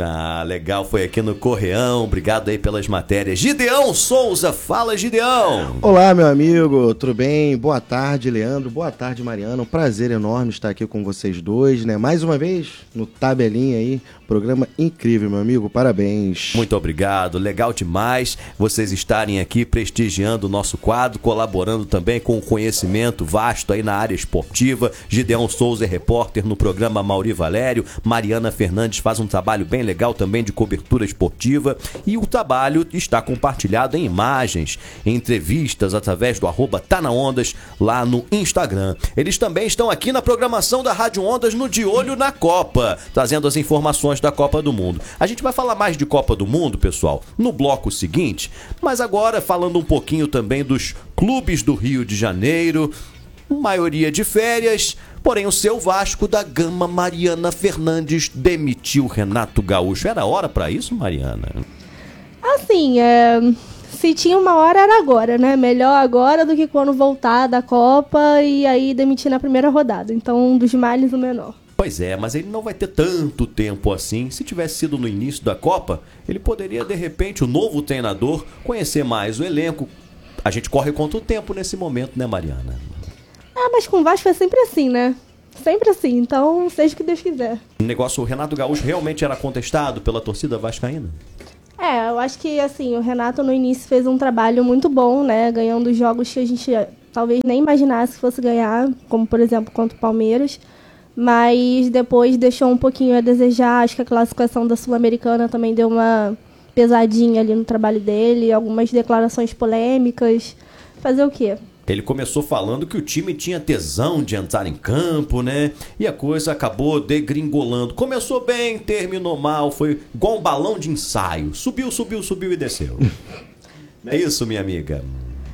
Ah, legal, foi aqui no Correão, obrigado aí pelas matérias. Gideão Souza, fala Gideão! Olá, meu amigo, tudo bem? Boa tarde, Leandro, boa tarde, Mariana, um prazer enorme estar aqui com vocês dois, né? Mais uma vez, no Tabelinha aí, programa incrível, meu amigo, parabéns. Muito obrigado, legal demais vocês estarem aqui prestigiando o nosso quadro, colaborando também com o conhecimento vasto aí na área esportiva. Gideão Souza é repórter no programa Mauri Valério, Mariana Fernandes faz um trabalho bem legal também de cobertura esportiva e o trabalho está compartilhado em imagens, em entrevistas através do @TaNaOndas lá no Instagram. Eles também estão aqui na programação da Rádio Ondas no De Olho na Copa, trazendo as informações da Copa do Mundo. A gente vai falar mais de Copa do Mundo, pessoal, no bloco seguinte, mas agora falando um pouquinho também dos clubes do Rio de Janeiro, maioria de férias, porém o seu Vasco da Gama, Mariana Fernandes, demitiu Renato Gaúcho. Era hora pra isso, Mariana? Assim, se tinha uma hora, era agora, né? Melhor agora do que quando voltar da Copa e aí demitir na primeira rodada. Então, dos males, o menor. Pois é, mas ele não vai ter tanto tempo assim. Se tivesse sido no início da Copa, ele poderia, de repente, o novo treinador, conhecer mais o elenco. A gente corre contra o tempo nesse momento, né, Mariana? Ah, mas com o Vasco é sempre assim, né? Sempre assim, então seja o que Deus quiser. O negócio, o Renato Gaúcho realmente era contestado pela torcida vascaína? Eu acho que, assim, o Renato no início fez um trabalho muito bom, né? Ganhando jogos que a gente talvez nem imaginasse que fosse ganhar, como, por exemplo, contra o Palmeiras. Mas depois deixou um pouquinho a desejar. Acho que a classificação da Sul-Americana também deu uma pesadinha ali no trabalho dele. Algumas declarações polêmicas. Fazer o quê? Ele começou falando que o time tinha tesão de entrar em campo, né? E a coisa acabou degringolando. Começou bem, terminou mal. Foi igual um balão de ensaio. Subiu, subiu, subiu e desceu. É isso, minha amiga?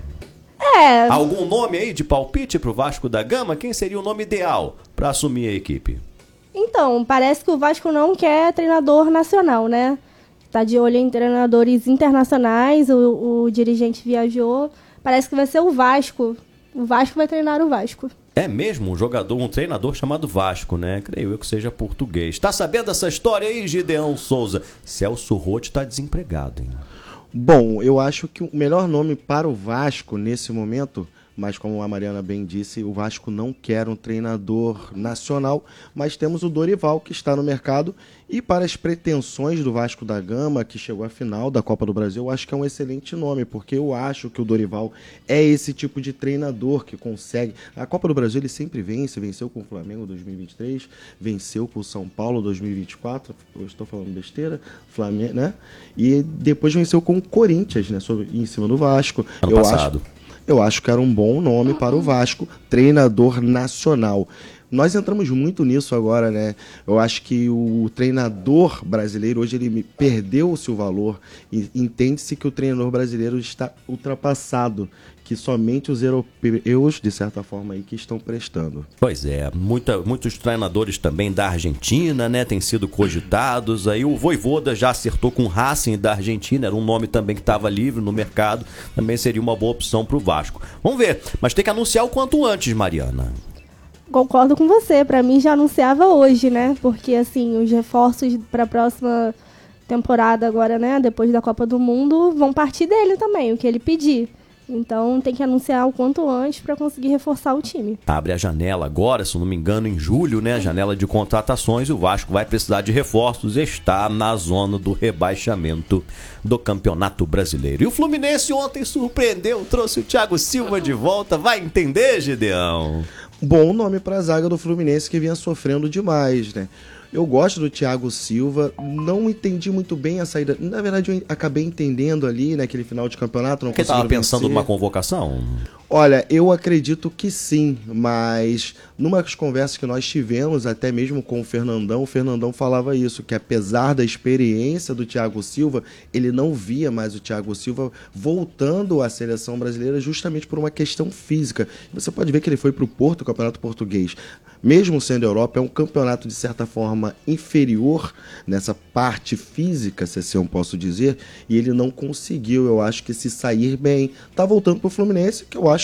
Algum nome aí de palpite pro Vasco da Gama? Quem seria o nome ideal para assumir a equipe? Então, parece que o Vasco não quer treinador nacional, né? Tá de olho em treinadores internacionais, o dirigente viajou. Parece que vai ser o Vasco. O Vasco vai treinar o Vasco. É mesmo? Um treinador chamado Vasco, né? Creio eu que seja português. Tá sabendo dessa história aí, Gideão Souza? Celso Roth tá desempregado, hein? Bom, eu acho que o melhor nome para o Vasco nesse momento, mas como a Mariana bem disse, o Vasco não quer um treinador nacional, mas temos o Dorival que está no mercado e para as pretensões do Vasco da Gama, que chegou à final da Copa do Brasil, eu acho que é um excelente nome, porque eu acho que o Dorival é esse tipo de treinador que consegue... A Copa do Brasil ele sempre vence, venceu com o Flamengo em 2023, venceu com o São Paulo em 2024, eu estou falando besteira, Flamengo, né? E depois venceu com o Corinthians, né? Em cima do Vasco. Ano passado. Eu acho que era um bom nome para o Vasco, treinador nacional. Nós entramos muito nisso agora, né? Eu acho que o treinador brasileiro, hoje ele perdeu o seu valor e entende-se que o treinador brasileiro está ultrapassado, que somente os europeus, de certa forma, aí que estão prestando. Pois é, muitos treinadores também da Argentina, né, têm sido cogitados. Aí o Vojvoda já acertou com o Racing da Argentina, era um nome também que estava livre no mercado, também seria uma boa opção para o Vasco. Vamos ver, mas tem que anunciar o quanto antes, Mariana. Concordo com você, pra mim já anunciava hoje, né? Porque, assim, os reforços pra próxima temporada agora, né? Depois da Copa do Mundo, vão partir dele também, o que ele pedir. Então tem que anunciar o quanto antes para conseguir reforçar o time. Abre a janela agora, se não me engano, em julho, né? A janela de contratações. O Vasco vai precisar de reforços. Está na zona do rebaixamento do Campeonato Brasileiro. E o Fluminense ontem surpreendeu, trouxe o Thiago Silva de volta. Vai entender, Gideão? Bom nome para a zaga do Fluminense que vinha sofrendo demais, né? Eu gosto do Thiago Silva, não entendi muito bem a saída. Na verdade, eu acabei entendendo ali, naquele final de campeonato. Não Você estava pensando numa convocação? Olha, eu acredito que sim, mas numas conversas que nós tivemos, até mesmo com o Fernandão falava isso, que apesar da experiência do Thiago Silva, ele não via mais o Thiago Silva voltando à seleção brasileira justamente por uma questão física. Você pode ver que ele foi para o Porto, o Campeonato Português. Mesmo sendo Europa, é um campeonato de certa forma inferior nessa parte física, se assim eu posso dizer, e ele não conseguiu, eu acho que se sair bem. Tá voltando pro Fluminense, que eu acho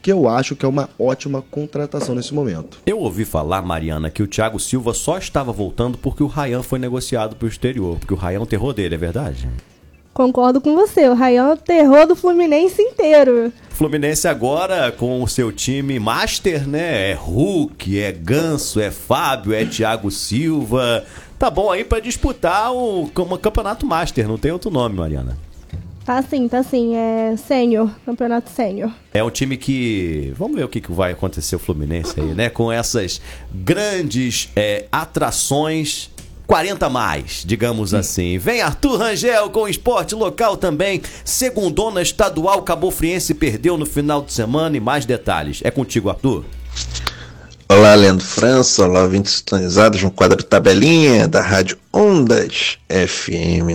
que eu acho que é uma ótima contratação nesse momento. Eu ouvi falar, Mariana, que o Thiago Silva só estava voltando porque o Ryan foi negociado para o exterior, porque o Ryan é um terror dele, é verdade? Concordo com você, o Ryan é o terror do Fluminense inteiro. Fluminense agora com o seu time master, né? É Hulk, é Ganso, é Fábio, é Thiago Silva. Tá bom aí pra disputar o campeonato master, não tem outro nome, Mariana. Tá sim, é sênior, campeonato sênior. É um time que... Vamos ver o que vai acontecer o Fluminense aí, né? Com essas grandes atrações... 40 mais, digamos assim. Vem Arthur Rangel com o esporte local também. Segundona estadual Cabofriense perdeu no final de semana e mais detalhes. É contigo, Arthur. Olá, Leandro França. Olá, ouvintes sintonizados no quadro Tabelinha da Rádio Ondas FM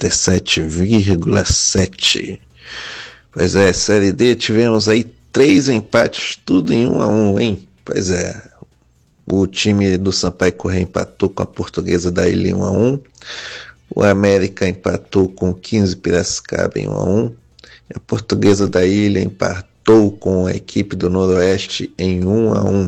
97,7. Pois é, Série D tivemos aí 3 empates, tudo em 1-1, hein? Pois é. O time do Sampaio Corrêa empatou com a Portuguesa da Ilha em 1-1. O América empatou com o 15 Piracicaba em 1-1. A Portuguesa da Ilha empatou com a equipe do Noroeste em 1-1.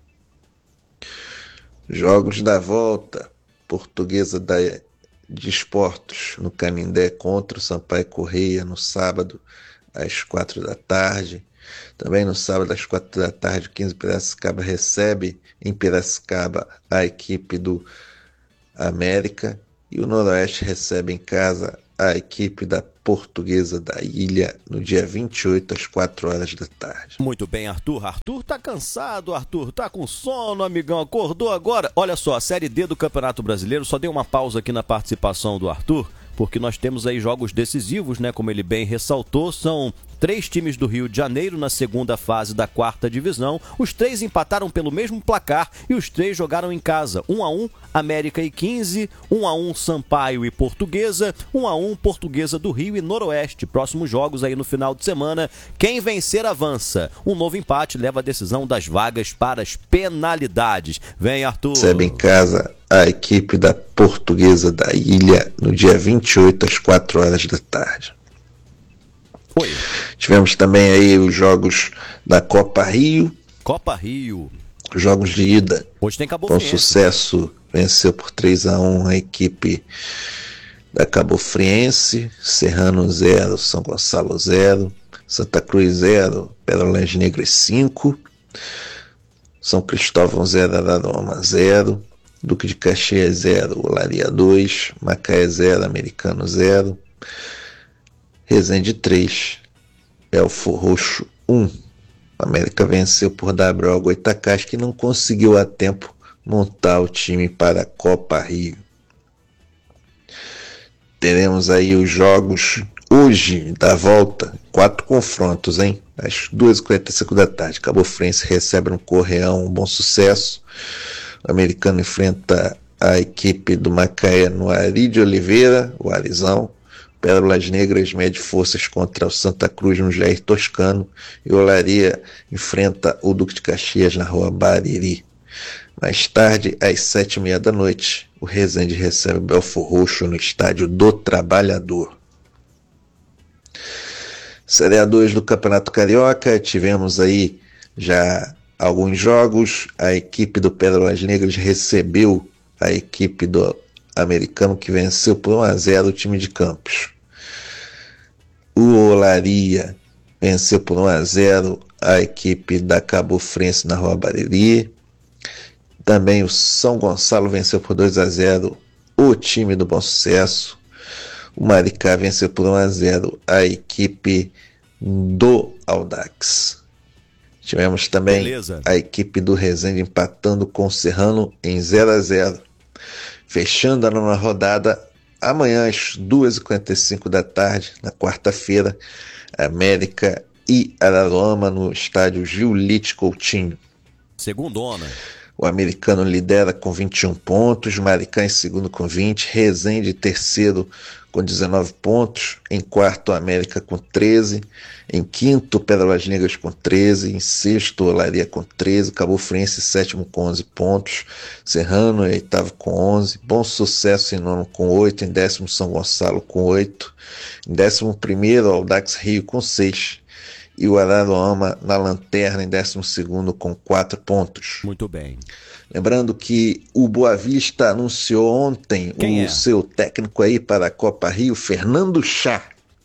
Jogos da volta. Portuguesa de Esportes no Canindé contra o Sampaio Corrêa no sábado às 4 da tarde. Também no sábado às 4 da tarde, o 15 Piracicaba recebe em Piracicaba a equipe do América e o Noroeste recebe em casa a equipe da Portuguesa da Ilha no dia 28 às 4 horas da tarde. Muito bem, Arthur. Arthur tá cansado, Arthur tá com sono, amigão. Acordou agora? Olha só, a Série D do Campeonato Brasileiro, só dei uma pausa aqui na participação do Arthur, porque nós temos aí jogos decisivos, né? Como ele bem ressaltou, são 3 times do Rio de Janeiro na segunda fase da 4ª divisão. Os 3 empataram pelo mesmo placar e os 3 jogaram em casa. 1-1 América e 15, 1-1 Sampaio e Portuguesa, 1-1 Portuguesa do Rio e Noroeste. Próximos jogos aí no final de semana. Quem vencer avança. Um novo empate leva a decisão das vagas para as penalidades. Vem, Arthur. Recebe em casa a equipe da Portuguesa da Ilha no dia 28 às 4 horas da tarde. Oi. Tivemos também aí os jogos da Copa Rio. Copa Rio. Jogos de ida. Hoje tem Cabo Com Friense. sucesso, venceu por 3-1 a equipe da Cabofriense. Serrano 0, São Gonçalo 0. Santa Cruz 0, Pérolas Negras 5. São Cristóvão 0, Araruama 0. Duque de Caxias 0, Olaria 2. Macaé 0, Americano 0. Resende 3, Belfor Roxo 1. A América venceu por WO Goitacás, que não conseguiu a tempo montar o time para a Copa Rio. Teremos aí os jogos hoje da volta, 4 confrontos, hein? Às 2h45 da tarde, Cabofriense recebe um Correão, um Bom Sucesso. O Americano enfrenta a equipe do Macaé no Ari de Oliveira, o Arizão. Pérolas Negras mede forças contra o Santa Cruz no Jair Toscano e Olaria enfrenta o Duque de Caxias na Rua Bariri. Mais tarde, às 7h30 da noite, o Resende recebe o Belfor Roxo no Estádio do Trabalhador. Série A2 do Campeonato Carioca, tivemos aí já alguns jogos. A equipe do Pérolas Negras recebeu a equipe do Americano, que venceu por 1-0 o time de Campos. O Olaria venceu por 1-0 a equipe da Cabofriense na Rua Bariri. Também o São Gonçalo venceu por 2-0 o time do Bom Sucesso. O Maricá venceu por 1-0 a equipe do Audax. Tivemos também a equipe do Resende empatando com o Serrano em 0-0. Fechando a 9ª rodada, amanhã às 2h45 da tarde, na quarta-feira, América e Araruama no estádio Giulite Coutinho. Segundona. O Americano lidera com 21 pontos, Maricá em segundo com 20, Resende em terceiro com 19 pontos, em quarto América com 13, em quinto Pérolas Negras com 13, em sexto Olaria com 13, Cabofriense sétimo com 11 pontos, Serrano em oitavo com 11, Bom Sucesso em nono com 8, em décimo São Gonçalo com 8, em 11º Audax Rio com 6, e o Araruama na lanterna em 12º com 4 pontos. Muito bem. Lembrando que o Boa Vista anunciou ontem seu técnico aí para a Copa Rio, Fernando Chá,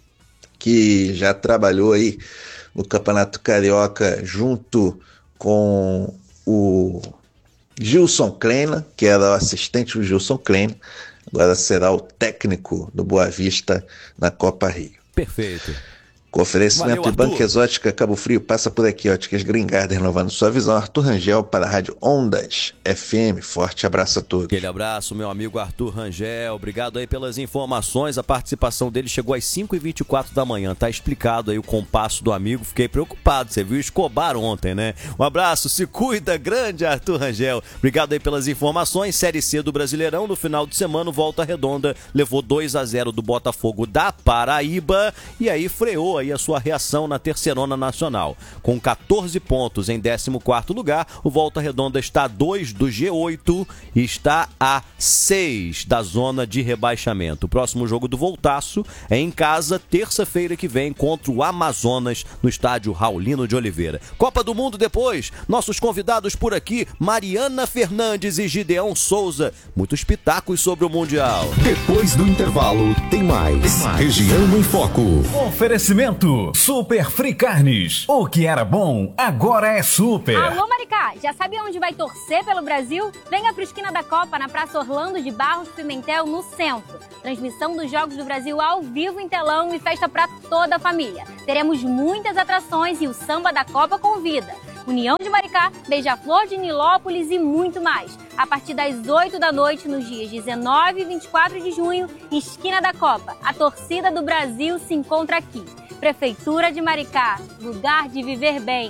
que já trabalhou aí no Campeonato Carioca junto com o Gilson Kleina, que era o assistente do Gilson Kleina, agora será o técnico do Boa Vista na Copa Rio. Perfeito. Com oferecimento de Banca Exótica Cabo Frio, passa por aqui, Óticas Green Garden, renovando sua visão. Arthur Rangel para a Rádio Ondas FM. Forte abraço a todos. Aquele abraço, meu amigo Arthur Rangel. Obrigado aí pelas informações. A participação dele chegou às 5h24 da manhã. Tá explicado aí o compasso do amigo. Fiquei preocupado. Você viu Escobar ontem, né? Um abraço, se cuida, grande Arthur Rangel. Obrigado aí pelas informações. Série C do Brasileirão. No final de semana, Volta Redonda levou 2-0 do Botafogo da Paraíba. E aí freou aí a sua reação na Terceirona Nacional. Com 14 pontos em 14º lugar, o Volta Redonda está a 2 do G8 e está a 6 da zona de rebaixamento. O próximo jogo do Voltaço é em casa, terça-feira que vem, contra o Amazonas, no estádio Raulino de Oliveira. Copa do Mundo depois, nossos convidados por aqui, Mariana Fernandes e Gideão Souza. Muitos pitacos sobre o Mundial. Depois do intervalo, tem mais. Região em Foco. Oferecimento Super Free Carnes. O que era bom, agora é super. Alô, Maricá, já sabe onde vai torcer pelo Brasil? Venha para a Esquina da Copa, na Praça Orlando de Barros Pimentel, no centro. Transmissão dos Jogos do Brasil ao vivo em telão e festa para toda a família. Teremos muitas atrações e o Samba da Copa convida. União de Maricá, Beija-Flor de Nilópolis e muito mais. A partir das 8 da noite, nos dias 19 e 24 de junho, Esquina da Copa. A torcida do Brasil se encontra aqui. Prefeitura de Maricá, lugar de viver bem.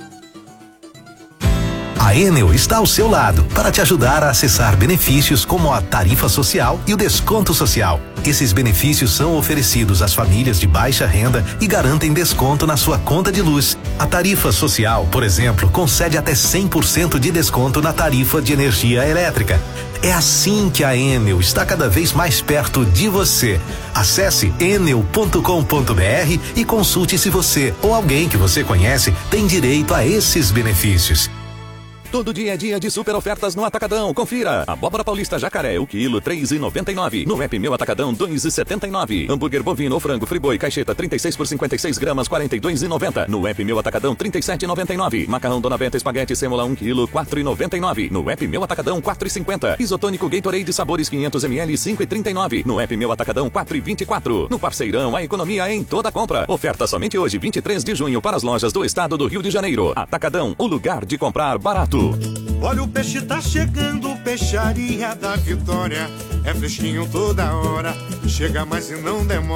A Enel está ao seu lado para te ajudar a acessar benefícios como a tarifa social e o desconto social. Esses benefícios são oferecidos às famílias de baixa renda e garantem desconto na sua conta de luz. A tarifa social, por exemplo, concede até 100% de desconto na tarifa de energia elétrica. É assim que a Enel está cada vez mais perto de você. Acesse enel.com.br e consulte se você ou alguém que você conhece tem direito a esses benefícios. Todo dia é dia de super ofertas no Atacadão. Confira. Abóbora paulista jacaré, o quilo, R$3,99. No app Meu Atacadão, R$2,79. Hambúrguer bovino ou frango friboi, caixeta, 36 por 56 gramas, R$42,90. No app Meu Atacadão, R$37,99. Macarrão Dona Benta espaguete sêmola, 1 quilo, R$4,99. No app Meu Atacadão, R$4,50. Isotônico Gatorade sabores 500 ml, R$5,39. No app Meu Atacadão, R$4,24. No Parceirão, a economia em toda compra. Oferta somente hoje, 23 de junho, para as lojas do estado do Rio de Janeiro. Atacadão, o lugar de comprar barato. Olha, o peixe tá chegando, Peixaria da Vitória. É fresquinho toda hora, chega mais e não demora.